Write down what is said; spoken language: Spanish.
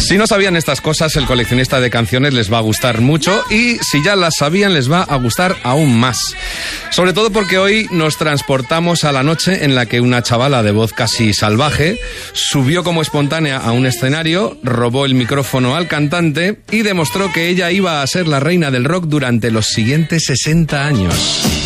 Si no sabían estas cosas, el coleccionista de canciones les va a gustar mucho y si ya las sabían, les va a gustar aún más. Sobre todo porque hoy nos transportamos a la noche en la que una chavala de voz casi salvaje subió como espontánea a un escenario, robó el micrófono al cantante y demostró que ella iba a ser la reina del rock durante los siguientes 60 años.